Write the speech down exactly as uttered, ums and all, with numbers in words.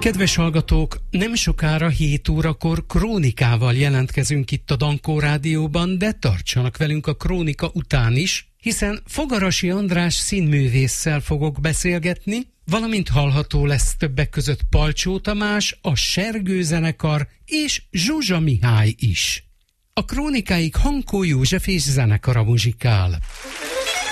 Kedves hallgatók, nem sokára hét órakor krónikával jelentkezünk itt a Dankó Rádióban, de tartsanak velünk a krónika után is, hiszen Fogarasi András színművésszel fogok beszélgetni, valamint hallható lesz többek között Palcsó Tamás, a Sergő zenekar és Zsuzsa Mihály is. A krónikáig Hankó József és zenekara muzsikál.